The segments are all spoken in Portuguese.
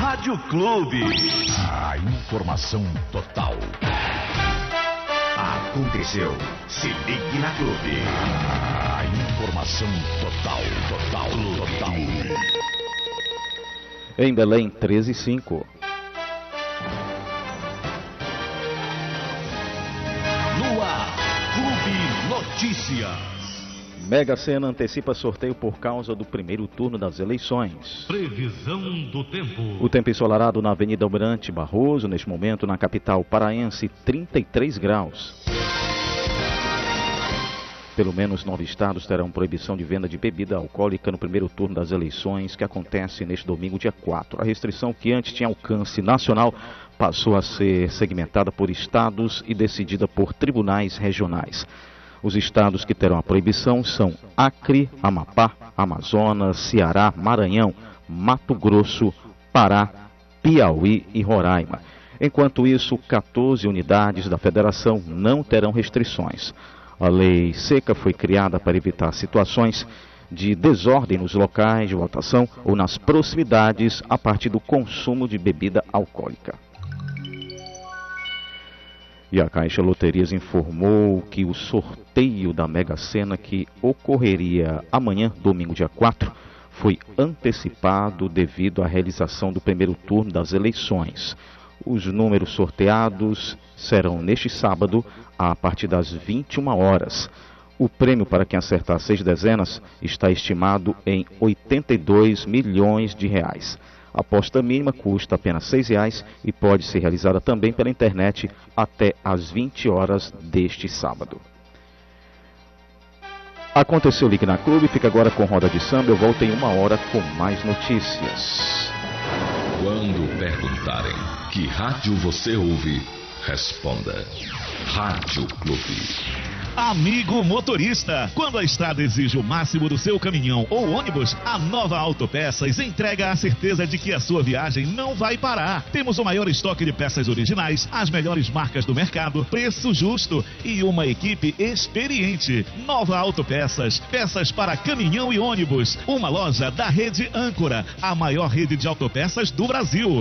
Rádio Clube. A informação total. Aconteceu. Se ligue na Clube. A informação total. Em Belém, 13h05. No ar, Clube Notícias. Mega Sena antecipa sorteio por causa do primeiro turno das eleições. Previsão do tempo. O tempo ensolarado na Avenida Almirante Barroso, neste momento na capital paraense, 33 graus. Pelo menos 9 estados terão proibição de venda de bebida alcoólica no primeiro turno das eleições, que acontece neste domingo, dia 4. A restrição, que antes tinha alcance nacional, passou a ser segmentada por estados e decidida por tribunais regionais. Os estados que terão a proibição são Acre, Amapá, Amazonas, Ceará, Maranhão, Mato Grosso, Pará, Piauí e Roraima. Enquanto isso, 14 unidades da federação não terão restrições. A lei seca foi criada para evitar situações de desordem nos locais de votação ou nas proximidades a partir do consumo de bebida alcoólica. E a Caixa Loterias informou que o sorteio da Mega Sena, que ocorreria amanhã, domingo dia 4, foi antecipado devido à realização do primeiro turno das eleições. Os números sorteados serão neste sábado, a partir das 21 horas. O prêmio para quem acertar 6 dezenas está estimado em R$82 milhões. A aposta mínima custa apenas R$6 e pode ser realizada também pela internet até às 20 horas deste sábado. Aconteceu Ligue na Clube, fica agora com Roda de Samba. Eu volto em 1 hora com mais notícias. Quando perguntarem que rádio você ouve, responda: Rádio Clube. Amigo motorista, quando a estrada exige o máximo do seu caminhão ou ônibus, a Nova Autopeças entrega a certeza de que a sua viagem não vai parar. Temos o maior estoque de peças originais, as melhores marcas do mercado, preço justo e uma equipe experiente. Nova Autopeças, peças para caminhão e ônibus. Uma loja da rede Âncora, a maior rede de autopeças do Brasil.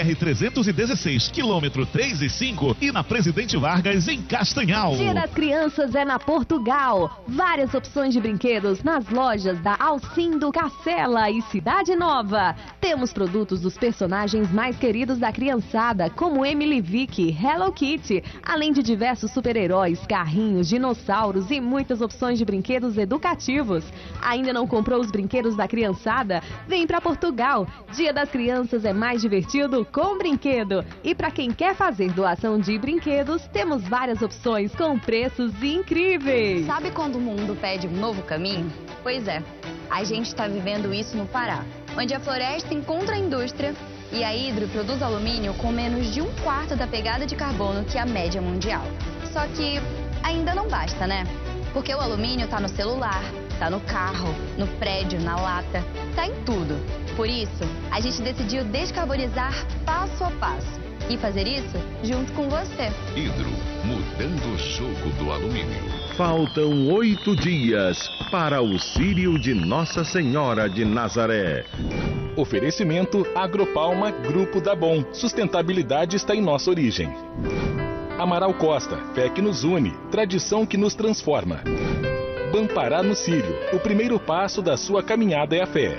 BR-316, quilômetro 3 e 5 e na Presidente Vargas, em Castanhal. Dia das Crianças é na Portugal. Várias opções de brinquedos nas lojas da Alcindo, Cacela e Cidade Nova. Temos produtos dos personagens mais queridos da criançada, como Emily Vick, Hello Kitty, além de diversos super-heróis, carrinhos, dinossauros e muitas opções de brinquedos educativos. Ainda não comprou os brinquedos da criançada? Vem para Portugal. Dia das Crianças é mais divertido com brinquedo. E para quem quer fazer doação de brinquedos, temos várias opções com preços incríveis. Sabe quando o mundo pede um novo caminho? Pois é, a gente está vivendo isso no Pará, onde a floresta encontra a indústria e a Hidro produz alumínio com menos de 1/4 da pegada de carbono que a média mundial. Só que ainda não basta, né? Porque o alumínio está no celular, está no carro, no prédio, na lata, está em tudo. Por isso, a gente decidiu descarbonizar passo a passo. E fazer isso junto com você. Hidro, mudando o jogo do alumínio. Faltam 8 dias para o Círio de Nossa Senhora de Nazaré. Oferecimento Agropalma Grupo da Bom. Sustentabilidade está em nossa origem. Amaral Costa, fé que nos une, tradição que nos transforma. Bampará no Círio, o primeiro passo da sua caminhada é a fé.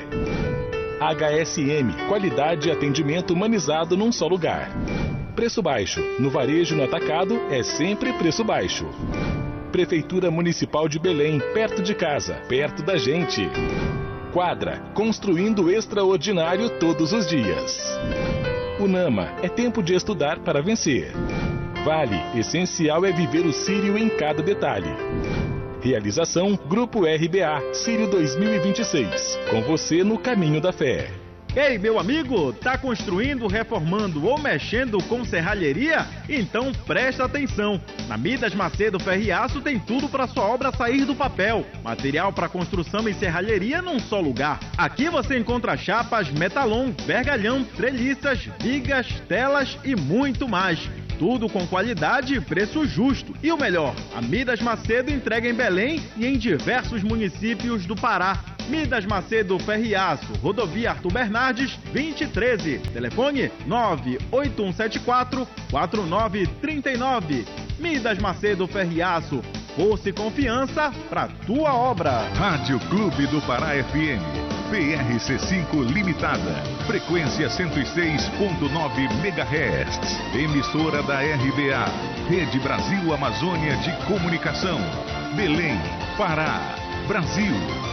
HSM, qualidade e atendimento humanizado num só lugar. Preço baixo, no varejo e no atacado é sempre preço baixo. Prefeitura Municipal de Belém, perto de casa, perto da gente. Quadra, construindo o extraordinário todos os dias. Unama, é tempo de estudar para vencer. Vale, essencial é viver o Círio em cada detalhe. Realização Grupo RBA, Círio 2026. Com você no caminho da fé. Ei, meu amigo, tá construindo, reformando ou mexendo com serralheria? Então presta atenção. Na Midas Macedo Ferro e Aço tem tudo para sua obra sair do papel. Material para construção e serralheria num só lugar. Aqui você encontra chapas, metalon, vergalhão, treliças, vigas, telas e muito mais. Tudo com qualidade e preço justo. E o melhor, a Midas Macedo entrega em Belém e em diversos municípios do Pará. Midas Macedo Ferriaço, Rodovia Arthur Bernardes, 2013. Telefone 98174-4939. Midas Macedo Ferriaço, força e confiança para tua obra. Rádio Clube do Pará FM, PRC5 Limitada, frequência 106.9 MHz, emissora da RBA, Rede Brasil Amazônia de Comunicação, Belém, Pará, Brasil.